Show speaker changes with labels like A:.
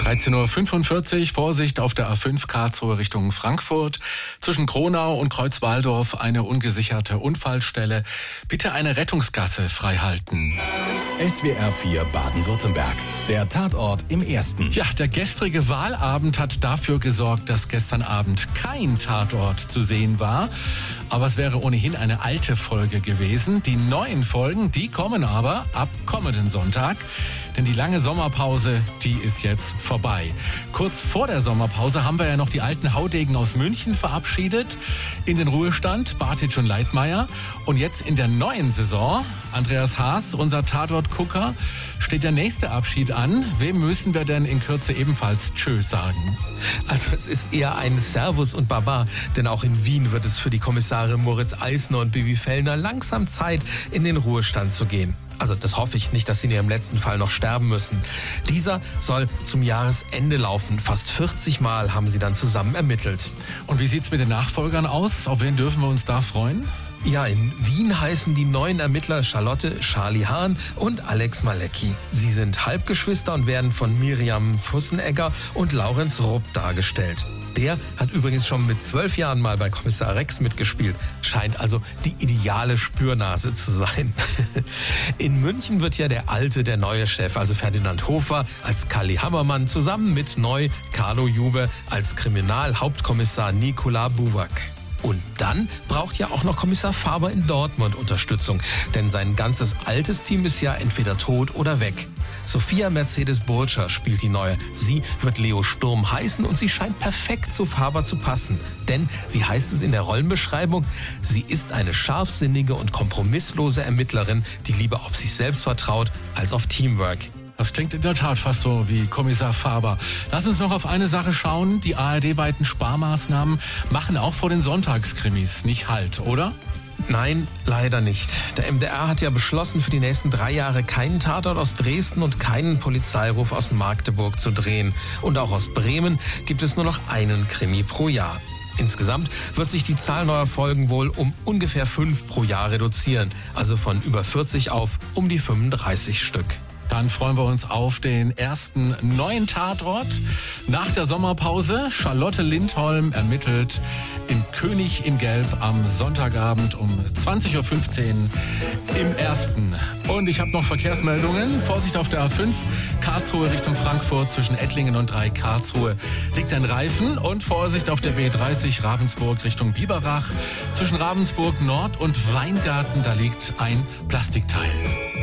A: 13:45 Uhr, Vorsicht auf der A5 Karlsruhe Richtung Frankfurt. Zwischen Kronau und Kreuzwaldorf eine ungesicherte Unfallstelle. Bitte eine Rettungsgasse freihalten.
B: SWR 4 Baden-Württemberg. Der Tatort im Ersten.
A: Ja, der gestrige Wahlabend hat dafür gesorgt, dass gestern Abend kein Tatort zu sehen war. Aber es wäre ohnehin eine alte Folge gewesen. Die neuen Folgen, die kommen aber ab kommenden Sonntag. Denn die lange Sommerpause, die ist jetzt vorbei. Kurz vor der Sommerpause haben wir ja noch die alten Haudegen aus München verabschiedet. In den Ruhestand, Bartitsch und Leitmayr. Und jetzt in der neuen Saison, Andreas Haas, unser Tatort-Gucker, steht der nächste Abschied an. Wem müssen wir denn in Kürze ebenfalls Tschö sagen?
C: Also es ist eher ein Servus und Baba, denn auch in Wien wird es für die Kommissare Moritz Eisner und Bibi Fellner langsam Zeit, in den Ruhestand zu gehen. Also das hoffe ich nicht, dass sie in ihrem letzten Fall noch sterben müssen. Dieser soll zum Jahresende laufen. Fast 40 Mal haben sie dann zusammen ermittelt.
A: Und wie sieht's mit den Nachfolgern aus? Auf wen dürfen wir uns da freuen?
C: Ja, in Wien heißen die neuen Ermittler Charlotte Charlie Hahn und Alex Malecki. Sie sind Halbgeschwister und werden von Miriam Fussenegger und Laurenz Rupp dargestellt. Der hat übrigens schon mit 12 Jahren mal bei Kommissar Rex mitgespielt. Scheint also die ideale Spürnase zu sein. In München wird ja der neue Chef, also Ferdinand Hofer, als Kalli Hammermann zusammen mit neu Carlo Jube als Kriminalhauptkommissar Nikola Buwak. Und dann braucht ja auch noch Kommissar Faber in Dortmund Unterstützung, denn sein ganzes altes Team ist ja entweder tot oder weg. Sophia Mercedes Burtscher spielt die Neue. Sie wird Leo Sturm heißen und sie scheint perfekt zu Faber zu passen. Denn, wie heißt es in der Rollenbeschreibung, sie ist eine scharfsinnige und kompromisslose Ermittlerin, die lieber auf sich selbst vertraut als auf Teamwork.
A: Das klingt in der Tat fast so wie Kommissar Faber. Lass uns noch auf eine Sache schauen. Die ARD-weiten Sparmaßnahmen machen auch vor den Sonntagskrimis nicht Halt, oder?
C: Nein, leider nicht. Der MDR hat ja beschlossen, für die nächsten 3 Jahre keinen Tatort aus Dresden und keinen Polizeiruf aus Magdeburg zu drehen. Und auch aus Bremen gibt es nur noch einen Krimi pro Jahr. Insgesamt wird sich die Zahl neuer Folgen wohl um ungefähr 5 pro Jahr reduzieren. Also von über 40 auf um die 35 Stück.
A: Dann freuen wir uns auf den ersten neuen Tatort. Nach der Sommerpause, Charlotte Lindholm ermittelt in König in Gelb am Sonntagabend um 20:15 Uhr im Ersten. Und ich habe noch Verkehrsmeldungen. Vorsicht auf der A5, Karlsruhe Richtung Frankfurt, zwischen Ettlingen und 3 Karlsruhe liegt ein Reifen. Und Vorsicht auf der B30 Ravensburg Richtung Biberach, zwischen Ravensburg Nord und Weingarten, da liegt ein Plastikteil.